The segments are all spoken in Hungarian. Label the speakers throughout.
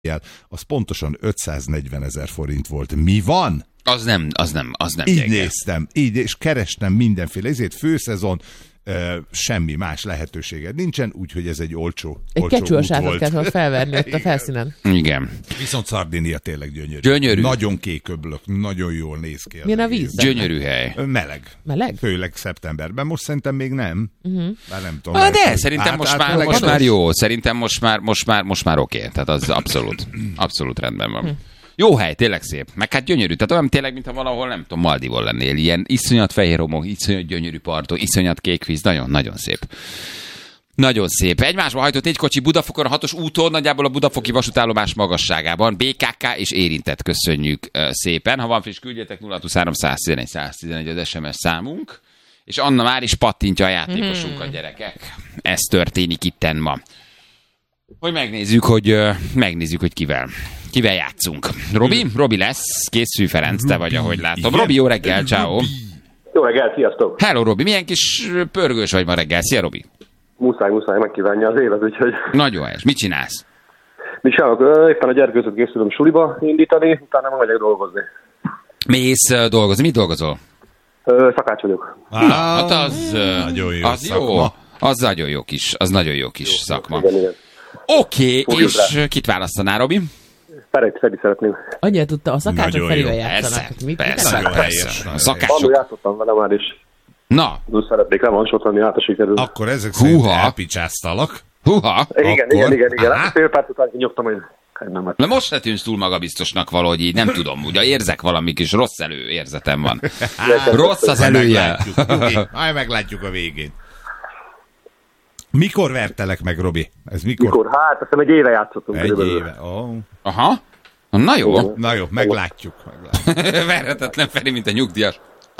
Speaker 1: az pontosan 540 000 forint volt. Mi van?
Speaker 2: Az nem
Speaker 1: így
Speaker 2: gyenge.
Speaker 1: néztem, és kerestem mindenféle, ezért főszezon, semmi más lehetőséged nincsen, úgyhogy ez egy olcsó
Speaker 3: kecsőasátot kellett volna felverni ott a felszínen.
Speaker 2: Igen.
Speaker 1: Viszont Szardinia tényleg gyönyörű.
Speaker 2: Gyönyörű.
Speaker 1: Nagyon kék öblök, nagyon jól néz ki.
Speaker 3: Milyen a víz?
Speaker 2: Gyönyörű hely.
Speaker 1: Meleg.
Speaker 3: Meleg?
Speaker 1: Főleg szeptemberben. Most szerintem még nem. Bár nem tudom.
Speaker 2: De szerintem most már jó. Szerintem most már oké. Tehát az abszolút rendben van. Jó hely, tényleg szép. Meg hát gyönyörű. Tehát olyan tényleg, mintha valahol, nem tudom, Maldivon lennél. Ilyen iszonyat fehér homok, iszonyat gyönyörű partok, iszonyat kék víz. Nagyon szép. Nagyon szép. Egymásba hajtott 4 kocsi Budafokon a 6-os úton, nagyjából a budafoki vasútállomás magasságában. BKK és érintett, köszönjük szépen. Ha van friss, küldjetek 023 111 111 az SMS számunk. És Anna már is pattintja a játékosunkat, gyerekek. Ez történik itten ma. Hogy megnézzük, hogy kivel játszunk. Robi lesz, készülj Ferenc, te vagy, ahogy látom. Igen? Robi, jó reggel, ciao.
Speaker 4: Jó reggel, sziasztok.
Speaker 2: Hello, Robi, milyen kis pörgős vagy ma reggel. Szia, Robi.
Speaker 4: Muszáj megkívánni az élet, úgyhogy...
Speaker 2: Nagyon helyes. Mit csinálsz?
Speaker 4: Mit csinálok? Éppen a gyerkőzőt készülöm suliba indítani, utána meg megyek dolgozni.
Speaker 2: Mész dolgozni? Mit dolgozol?
Speaker 4: Szakács vagyok.
Speaker 2: Hát az
Speaker 1: nagyon jó
Speaker 2: az
Speaker 1: szakma.
Speaker 2: Jó. Az nagyon jó kis szakma.
Speaker 4: Igen.
Speaker 2: Oké, és kit választanál, Robi?
Speaker 4: Feri szeretném.
Speaker 3: Annyira tudta, a szakácsok Ferivel
Speaker 2: Persze.
Speaker 3: játszanak.
Speaker 1: Persze.
Speaker 2: A szakácsok.
Speaker 4: Annól játszottam vele már is.
Speaker 2: Na.
Speaker 4: Úgy szeretnék revansot venni, sikerül.
Speaker 1: Akkor ezek szerint elpicsáztalak.
Speaker 2: Húha.
Speaker 4: Igen. Hát fél perc után kinyomtam, hogy nem.
Speaker 2: Na most se tűnsz túl magabiztosnak valahogy így, nem tudom, ugye érzek valami kis rossz előérzetem van. Rossz az előjel.
Speaker 1: Meglátjuk a végén. Mikor vertelek meg, Robi? Ez mikor?
Speaker 4: Hát, azt hiszem egy éve játszottunk.
Speaker 1: Egy éve. Oh.
Speaker 2: Aha. Na jó.
Speaker 1: Na jó, meglátjuk.
Speaker 2: Verhetetlen Feri, mint a nyugdíjas.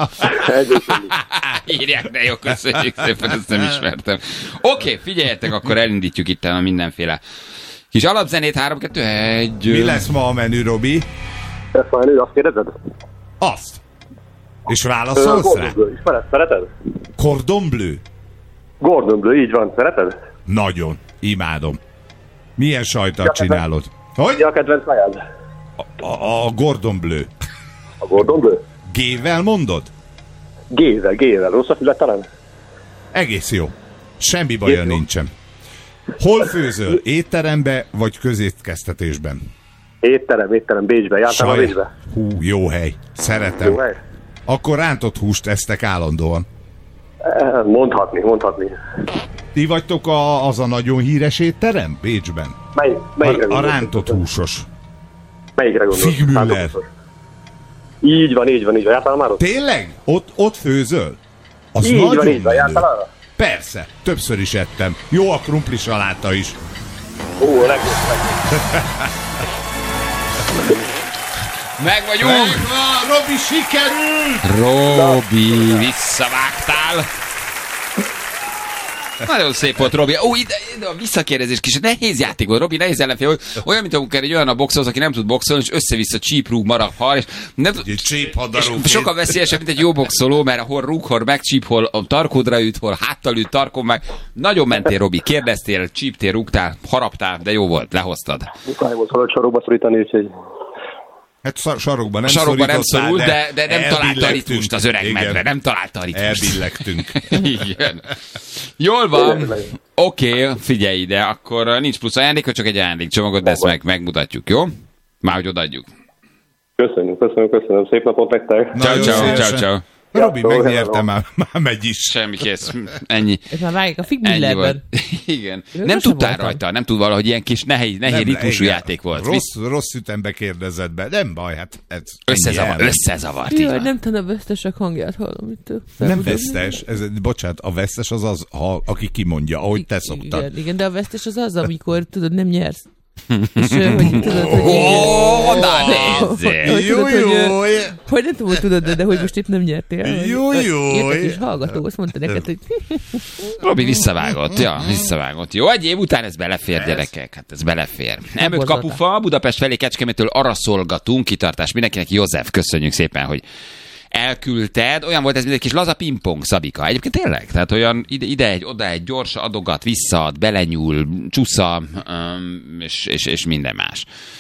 Speaker 2: Írják, de jó, köszönjük szépen, ezt nem ismertem. Oké, figyeljetek, akkor elindítjuk itt a mindenféle kis alapzenét, 3, 2, 1.
Speaker 1: Mi lesz ma a menü, Robi?
Speaker 4: Ez a menü, azt kérdezed?
Speaker 1: Azt. És válaszolsz rá?
Speaker 4: Szereted?
Speaker 1: Cordon bleu?
Speaker 4: Gordon Bleu, így van. Szereted?
Speaker 1: Nagyon. Imádom. Milyen sajtat csinálod? Hogy?
Speaker 4: Mi a kedvenc szájád?
Speaker 1: A Gordon Bleu.
Speaker 4: A Gordon Bleu?
Speaker 1: G-vel mondod?
Speaker 4: G-vel. Rossz a fület talán?
Speaker 1: Egész jó. Semmi baja nincsen. Hol főzöl? Étterembe vagy közétkeztetésben?
Speaker 4: Étterem, Bécsben. Jártál a Bécsbe?
Speaker 1: Hú, jó hely. Szeretem.
Speaker 4: Jó hely?
Speaker 1: Akkor rántott húst esztek állandóan.
Speaker 4: Mondhatni.
Speaker 1: Ti vagytok az a nagyon híres étterem Bécsben?
Speaker 4: Melyikre
Speaker 1: a rántott húsos.
Speaker 4: Melyikre gondolsz?
Speaker 1: Figmüller.
Speaker 4: Így van. Jártál már ott?
Speaker 1: Tényleg? Ott főzöl? Az
Speaker 4: így
Speaker 1: nagyon
Speaker 4: van. Jártál arra?
Speaker 1: Persze, többször is ettem. Jó a krumpli saláta is.
Speaker 4: Ó, legjobb.
Speaker 2: Meg vagyunk!
Speaker 1: Megvan, Robi, sikerült!
Speaker 2: Robi, visszavágtál! Nagyon szép volt, Robi. Ide a visszakérdezés kis. Nehéz játék volt, Robi, nehéz ellenfél. Olyan, mint amikor egy olyan a boxolsz, aki nem tud boxolni, és össze-vissza csíprúg, marad, hal, és nem tud... És sokkal veszélyesebb, mint egy jó boxoló, mert hol rúg, hol megcsíp, hol a tarkódra üt, hol háttal üt, tarkon meg. Nagyon mentél, Robi. Kérdeztél, csíptél, rúgtál, haraptál, de jó volt, lehoztad.
Speaker 4: Muszáj volt valahogy sorokba szorítani, úgyhogy...
Speaker 1: Hát sarokban nem
Speaker 2: szorul, de nem találta a ritmust az öreg medve. Nem találta a ritmust.
Speaker 1: Elbillegtünk.
Speaker 2: Igen. Jól van. Oké, figyelj ide, akkor nincs plusz ajándék, csak egy ajándékcsomagot, de ezt megmutatjuk, jó? Már hogy odaadjuk.
Speaker 4: Köszönöm. Szép napot nektek.
Speaker 2: Ciao.
Speaker 1: Robi, megnyertem, már megy is.
Speaker 2: Semmi kész. Ennyi.
Speaker 3: Ez már vágjuk a Figmüllerben.
Speaker 2: Igen. Nem tudtál rajta, nem tud valahogy ilyen kis nehéz ritmusú játék volt.
Speaker 1: Rossz ütembe kérdezett be. Nem baj, hát ez
Speaker 2: összezavart.
Speaker 3: Jaj, nem tudom, a vesztesek hangját hallom itt.
Speaker 1: Nem vesztes. Bocsánat, a vesztes az, aki kimondja, ahogy te szoktad.
Speaker 3: Igen, de a vesztes az, amikor tudod, nem nyersz. És hogy tudod, hogy nem tudom, tudod, de hogy most itt nem nyertél.
Speaker 1: Jó.
Speaker 3: Érdekes hallgató, azt mondta neked, hogy...
Speaker 2: Robi visszavágott. Jó, egy év után ez belefér, gyerekek. Hát ez belefér. M5 kapufa, Budapest felé Kecskemétől arra szolgatunk. Kitartás mindenkinek. József, köszönjük szépen, hogy elküldted, olyan volt ez, mint egy kis laza pingpong, Szabika. Egyébként tényleg, tehát olyan ide egy, oda egy, gyors adogat, visszaad, belenyúl, csúsza, és minden más.